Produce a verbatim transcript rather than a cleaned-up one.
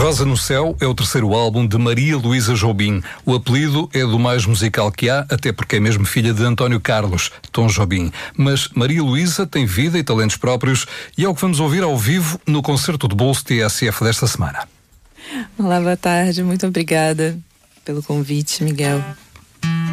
Rosa no Céu é o terceiro álbum de Maria Luísa Jobim. O apelido é do mais musical que há, até porque é mesmo filha de António Carlos, Tom Jobim. Mas Maria Luísa tem vida e talentos próprios e é o que vamos ouvir ao vivo no concerto de bolso T S F desta semana. Olá, boa tarde. Muito obrigada pelo convite, Miguel.